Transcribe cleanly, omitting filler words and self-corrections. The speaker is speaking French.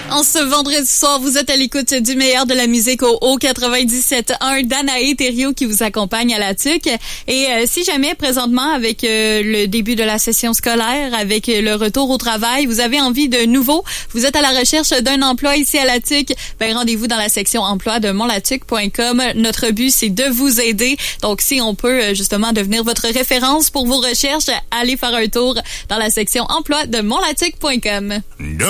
En ce vendredi soir, vous êtes à l'écoute du meilleur de la musique au 97.1. Danae Thériault qui vous accompagne à la TUC. Et si jamais, présentement, avec le début de la session scolaire, avec le retour au travail, vous avez envie de nouveau, vous êtes à la recherche d'un emploi ici à la TUC, ben rendez-vous dans la section emploi de monlatuc.com. Notre but, c'est de vous aider. Donc, si on peut justement devenir votre référence pour vos recherches, allez faire un tour dans la section emploi de monlatuc.com.